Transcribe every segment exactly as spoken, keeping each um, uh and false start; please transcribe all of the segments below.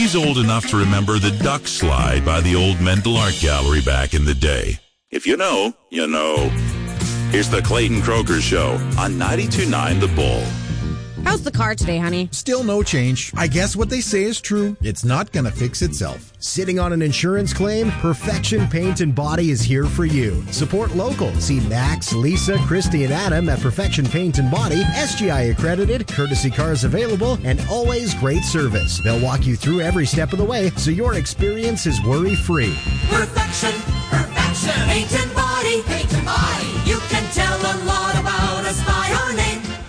He's old enough to remember the duck slide by the old Mendel Art Gallery back in the day. If you know, you know. Here's the Clayton Croker Show on ninety-two point nine The Bull. How's the car today, honey? Still no change. I guess what they say is true. It's not gonna fix itself. Sitting on an insurance claim? Perfection Paint and Body is here for you. Support local. See Max, Lisa, Christy, and Adam at Perfection Paint and Body. S G I accredited, courtesy cars available, and always great service. They'll walk you through every step of the way so your experience is worry-free. Perfection, perfection, paint and body, paint and body. You can tell a lot about us by our name.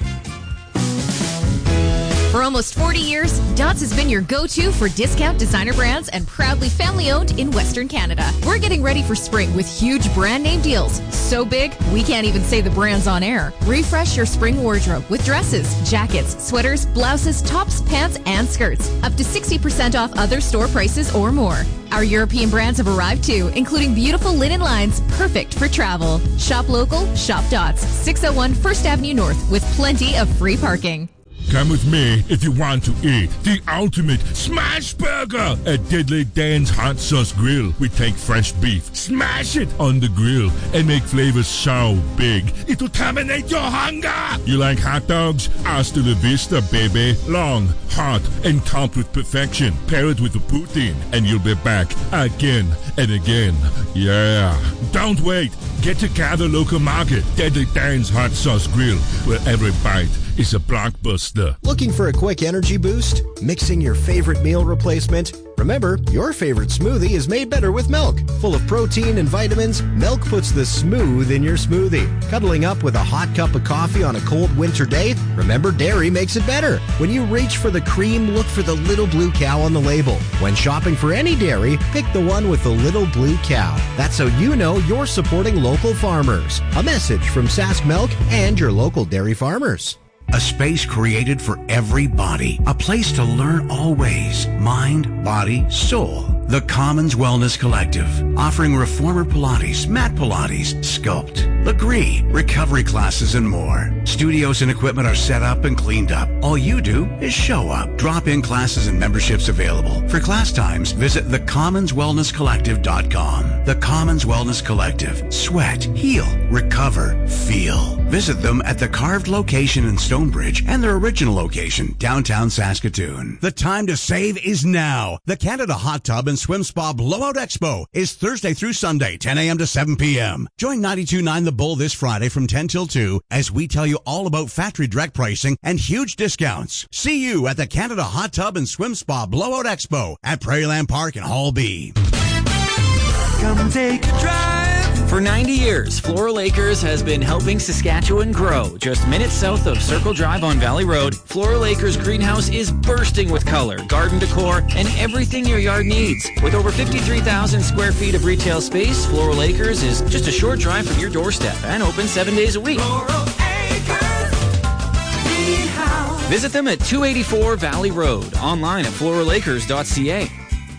For almost forty years, Dodds has been your go-to for discount designer brands and proudly family-owned in Western Canada. We're getting ready for spring with huge brand name deals. So big, we can't even say the brands on air. Refresh your spring wardrobe with dresses, jackets, sweaters, blouses, tops, pants, and skirts. Up to sixty percent off other store prices or more. Our European brands have arrived too, including beautiful linen lines, perfect for travel. Shop local, shop Dodds, six oh one First Avenue North, with plenty of free parking. Come with me if you want to eat the ultimate smash burger at Deadly Dan's Hot Sauce Grill. We take fresh beef, smash it on the grill, and make flavors so big it'll terminate your hunger. You like hot dogs? Hasta la vista, baby. Long, hot, and topped with perfection. Pair it with a poutine, and you'll be back again and again. Yeah. Don't wait. Get to Gather Local Market, Deadly Dan's Hot Sauce Grill, where every bite is a blockbuster. Looking for a quick energy boost? Mixing your favorite meal replacement? Remember, your favorite smoothie is made better with milk. Full of protein and vitamins, milk puts the smooth in your smoothie. Cuddling up with a hot cup of coffee on a cold winter day? Remember, dairy makes it better. When you reach for the cream, look for the little blue cow on the label. When shopping for any dairy, pick the one with the little blue cow. That's how you know you're supporting local farmers. A message from Sask Milk and your local dairy farmers. A space created for everybody. A place to learn always. Mind, body, soul. The Commons Wellness Collective. Offering reformer Pilates, mat Pilates, sculpt, Legree, recovery classes, and more. Studios and equipment are set up and cleaned up. All you do is show up. Drop-in classes and memberships available. For class times, visit the commons wellness collective dot com. The Commons Wellness Collective. Sweat, heal, recover, feel. Visit them at the carved location in Stonebridge and their original location, downtown Saskatoon. The time to save is now. The Canada Hot Tub and Swim Spa Blowout Expo is Thursday through Sunday, ten a.m. to seven p.m. Join ninety-two point nine The Bull this Friday from ten till two as we tell you all about factory direct pricing and huge discounts. See you at the Canada Hot Tub and Swim Spa Blowout Expo at Prairieland Park in Hall B. Come take a drive. For ninety years, Floral Acres has been helping Saskatchewan grow. Just minutes south of Circle Drive on Valley Road, Floral Acres greenhouse is bursting with color, garden decor, and everything your yard needs. With over fifty-three thousand square feet of retail space, Floral Acres is just a short drive from your doorstep and open seven days a week. Floral Acres Greenhouse. Visit them at two eighty-four Valley Road, online at floral acres dot c a.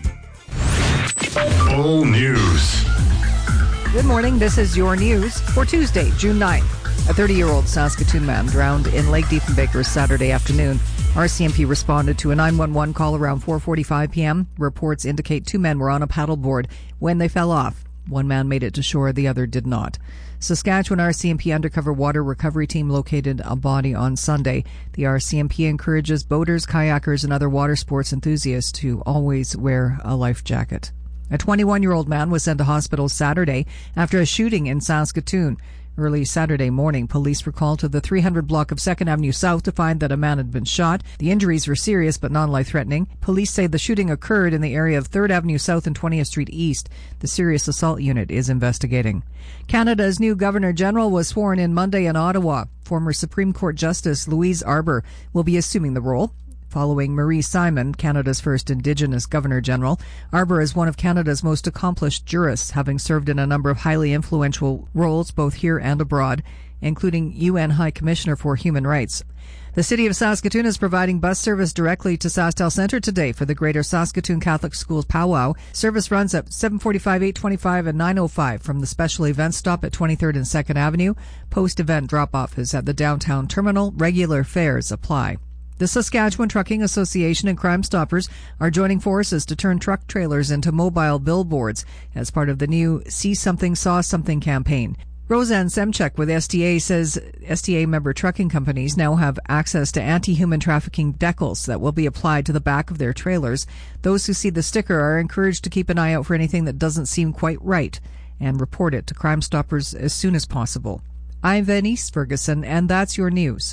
Full news. Good morning. This is your news for Tuesday, June ninth. A thirty-year-old Saskatoon man drowned in Lake Diefenbaker Saturday afternoon. R C M P responded to a nine one one call around four forty-five p.m. Reports indicate two men were on a paddleboard when they fell off. One man made it to shore, the other did not. Saskatchewan R C M P Undercover Water Recovery Team located a body on Sunday. The R C M P encourages boaters, kayakers, and other water sports enthusiasts to always wear a life jacket. A twenty-one-year-old man was sent to hospital Saturday after a shooting in Saskatoon. Early Saturday morning, police were called to the three hundred block of second Avenue South to find that a man had been shot. The injuries were serious but non-life-threatening. Police say the shooting occurred in the area of third Avenue South and twentieth Street East. The Serious Assault Unit is investigating. Canada's new Governor-General was sworn in Monday in Ottawa. Former Supreme Court Justice Louise Arbour will be assuming the role. Following Marie Simon, Canada's first Indigenous Governor-General, Arbour is one of Canada's most accomplished jurists, having served in a number of highly influential roles both here and abroad, including U N High Commissioner for Human Rights. The City of Saskatoon is providing bus service directly to SaskTel Centre today for the Greater Saskatoon Catholic Schools Powwow. Service runs at seven forty-five, eight twenty-five, and nine oh five from the special event stop at twenty-third and second Avenue. Post-event drop-off is at the downtown terminal. Regular fares apply. The Saskatchewan Trucking Association and Crime Stoppers are joining forces to turn truck trailers into mobile billboards as part of the new See Something, Saw Something campaign. Roseanne Semchuk with S T A says S T A member trucking companies now have access to anti-human trafficking decals that will be applied to the back of their trailers. Those who see the sticker are encouraged to keep an eye out for anything that doesn't seem quite right and report it to Crime Stoppers as soon as possible. I'm Venice Ferguson, and that's your news.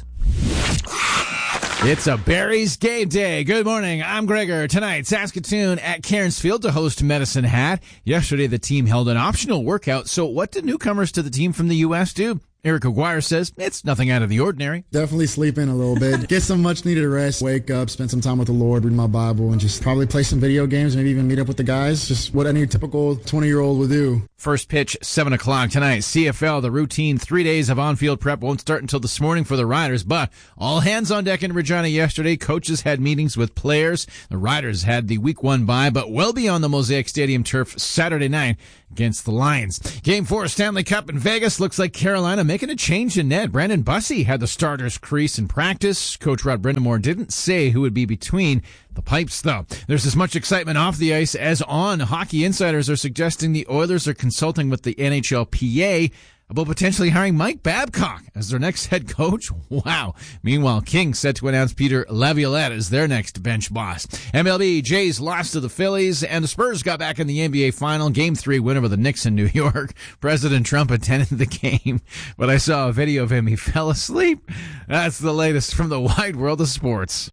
It's a Barry's game day. Good morning. I'm Gregor. Tonight, Saskatoon at Cairns Field to host Medicine Hat. Yesterday, the team held an optional workout. So what did newcomers to the team from the U S do? Eric Aguirre says it's nothing out of the ordinary. Definitely sleep in a little bit. Get some much needed rest. Wake up, spend some time with the Lord, read my Bible, and just probably play some video games, maybe even meet up with the guys. Just what any typical twenty-year-old would do. First pitch, seven o'clock tonight. C F L, the routine three days of on-field prep won't start until this morning for the Riders, but all hands on deck in Regina yesterday. Coaches had meetings with players. The Riders had the week one bye, but will be on the Mosaic Stadium turf Saturday night against the Lions. Game four Stanley Cup in Vegas. Looks like Carolina making a change in net. Brandon Bussey had the starters crease in practice. Coach Rod Brindamore didn't say who would be between the pipes, though. There's as much excitement off the ice as on. Hockey insiders are suggesting the Oilers are consulting with the N H L P A about potentially hiring Mike Babcock as their next head coach. Wow. Meanwhile, Kings set to announce Peter Laviolette as their next bench boss. M L B, Jays lost to the Phillies, and the Spurs got back in the N B A final. Game three winner with the Knicks in New York. President Trump attended the game, but I saw a video of him. He fell asleep. That's the latest from the wide world of sports.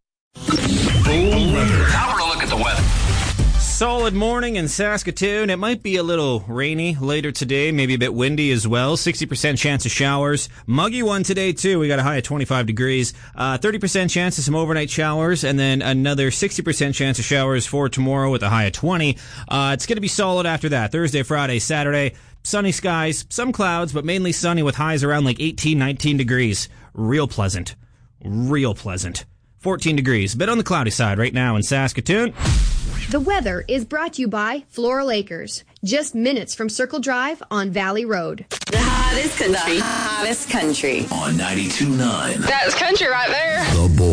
Full weather. Now we're going to look at the weather. Solid morning in Saskatoon. It might be a little rainy later today, maybe a bit windy as well. sixty percent chance of showers. Muggy one today, too. We got a high of twenty-five degrees. Uh, thirty percent chance of some overnight showers, and then another sixty percent chance of showers for tomorrow with a high of twenty. Uh, it's going to be solid after that. Thursday, Friday, Saturday. Sunny skies, some clouds, but mainly sunny with highs around like eighteen, nineteen degrees. Real pleasant. Real pleasant. fourteen degrees. A bit on the cloudy side right now in Saskatoon. The weather is brought to you by Floral Acres, just minutes from Circle Drive on Valley Road. The hottest country. The hottest country. On ninety-two point nine. That's country right there. The Bull.